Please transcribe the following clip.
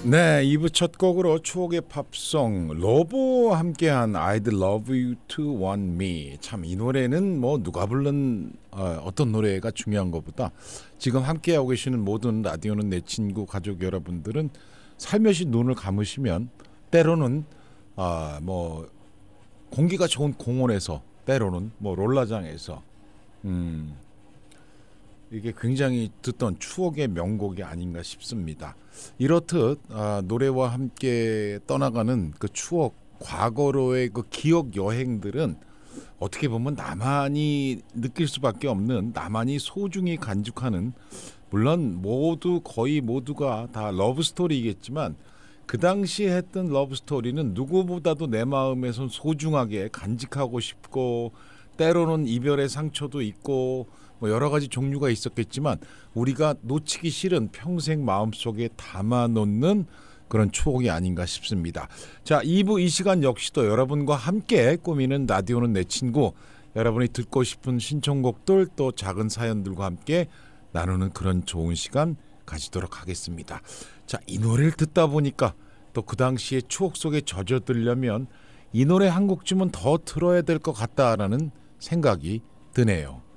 네, 2부 첫 곡으로 추억의 팝송 러브와 함께한 I'd Love You to Want Me. 참 이 노래는 뭐 누가 부른 어떤 노래가 중요한 것보다 지금 함께하고 계시는 모든 라디오는 내 친구 가족 여러분들은 살며시 눈을 감으시면 때로는 뭐 공기가 좋은 공원에서 때로는 뭐 롤라장에서 이게 굉장히 듣던 추억의 명곡이 아닌가 싶습니다. 이렇듯 노래와 함께 떠나가는 그 추억, 과거로의 그 기억 여행들은 어떻게 보면 나만이 느낄 수밖에 없는, 나만이 소중히 간직하는, 물론 거의 모두가 다 러브 스토리이겠지만 그 당시에 했던 러브 스토리는 누구보다도 내 마음에선 소중하게 간직하고 싶고, 때로는 이별의 상처도 있고 뭐 여러 가지 종류가 있었겠지만 우리가 놓치기 싫은, 평생 마음속에 담아놓는 그런 추억이 아닌가 싶습니다. 자, 2부 이 시간 역시도 여러분과 함께 꾸미는 라디오는 내 친구, 여러분이 듣고 싶은 신청곡들 또 작은 사연들과 함께 나누는 그런 좋은 시간 가지도록 하겠습니다. 자, 이 노래를 듣다 보니까 또 그 당시의 추억 속에 젖어들려면 이 노래 한 곡쯤은 더 틀어야 될 것 같다라는 생각이 드네요.